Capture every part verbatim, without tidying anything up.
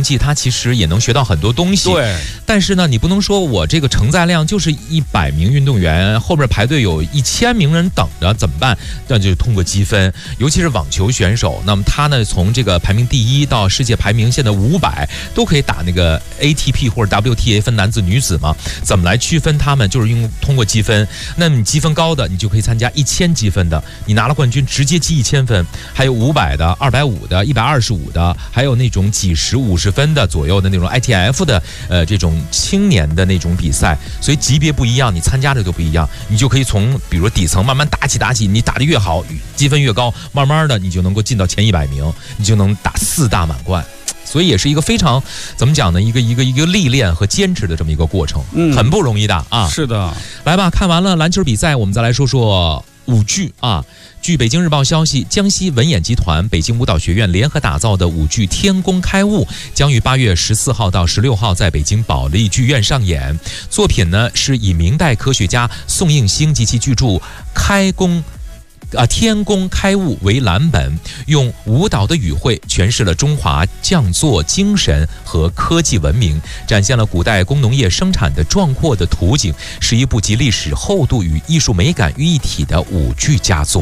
技，它其实也能学到很多东西。 对， 但是呢，你不能说我这个承载量就是一百名运动员，后边排队有一千名人等着，怎么办？那就通过积分，尤其是网球选手，那么他呢，从这个排名第一到世界排名现在五百，都可以打那个 A T P 或者 W T A 分男子女子嘛？怎么来区分他们？就是用通过积分。那么你积分高的，你就可以参加一千积分的，你拿了冠军直接积一千分，还有五百的、二百五的、一百二十五的，还有那种几十、五十分的左右的那种 I T F 的呃这种青年的那种比赛，所以级别不一样，你参加的都不一样，你就可以从比如底层慢慢打起打起，你打得越好，积分越高，慢慢的你就能够进到前一百名，你就能打四大满贯。所以也是一个非常怎么讲呢？一个一个一个历练和坚持的这么一个过程，嗯，很不容易的啊。 是的， 来吧，看完了篮球比赛，我们再来说说舞剧啊。据北京日报消息，江西文演集团、北京舞蹈学院联合打造的舞剧《天工开物》将于八月十四号到十六号在北京保利剧院上演。作品呢是以明代科学家宋应星及其巨著《开工》。啊，天工开物为蓝本，用舞蹈的语汇诠释了中华匠作精神和科技文明，展现了古代工农业生产的壮阔的图景，是一部集历史厚度与艺术美感于一体的舞剧佳作。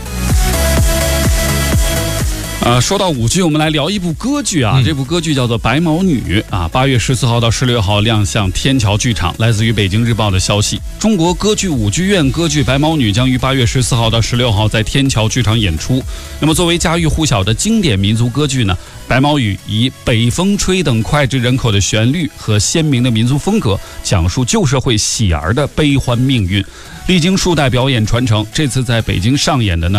呃，说到舞剧，我们来聊一部歌剧啊。嗯、这部歌剧叫做《白毛女》啊，八月十四号到十六号亮相天桥剧场。来自于北京日报的消息，中国歌剧舞剧院歌剧《白毛女》将于八月十四号到十六号在天桥剧场演出。那么，作为家喻户晓的经典民族歌剧呢，《白毛女》以北风吹等脍炙人口的旋律和鲜明的民族风格，讲述旧社会喜儿的悲欢命运。历经数代表演传承，这次在北京上演的呢。